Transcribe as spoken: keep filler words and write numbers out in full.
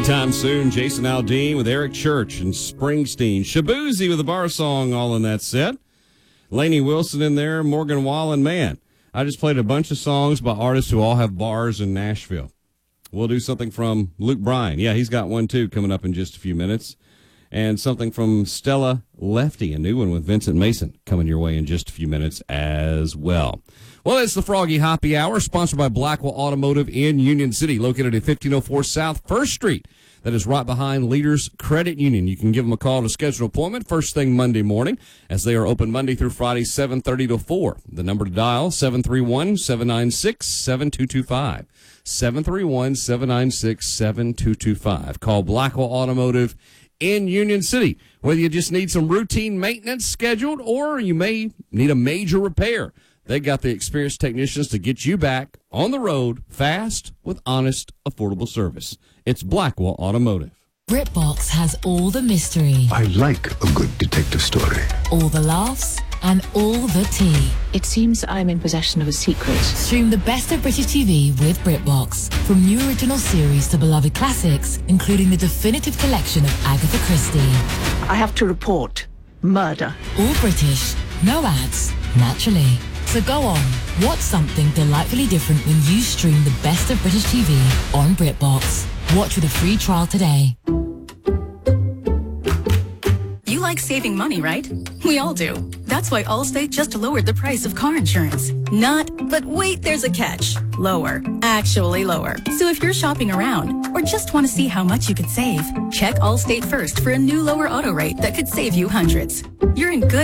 Time soon, Jason Aldean with Eric Church and Springsteen. Shabuzi with a bar song all in that set. Lainey Wilson in there, Morgan Wallen. Man, I just played a bunch of songs by artists who all have bars in Nashville. We'll do something from Luke Bryan. Yeah, he's got one too coming up in just a few minutes. And something from Stella Lefty, a new one with Vincent Mason, coming your way in just a few minutes as well. Well, it's the Froggy Hoppy Hour, sponsored by Blackwell Automotive in Union City, located at fifteen oh four South first Street. That is right behind Leaders Credit Union. You can give them a call to schedule an appointment first thing Monday morning, as they are open Monday through Friday, seven thirty to four. The number to dial, seven three one, seven nine six, seven two two five. seven three one, seven nine six, seven two two five. Call Blackwell Automotive in Union City. Whether you just need some routine maintenance scheduled or you may need a major repair, they got the experienced technicians to get you back on the road fast with honest, affordable service. It's Blackwell Automotive. BritBox has all the mystery. I like a good detective story. All the laughs and all the tea. It seems I'm in possession of a secret. Stream the best of British T V with BritBox. From new original series to beloved classics, including the definitive collection of Agatha Christie. I have to report murder. All British, no ads, naturally. So go on, watch something delightfully different when you stream the best of British T V on BritBox. Watch with a free trial today. You like saving money, right? We all do. That's why Allstate just lowered the price of car insurance. Not, but wait, there's a catch. Lower. Actually lower. So if you're shopping around or just want to see how much you could save, check Allstate first for a new lower auto rate that could save you hundreds. You're in good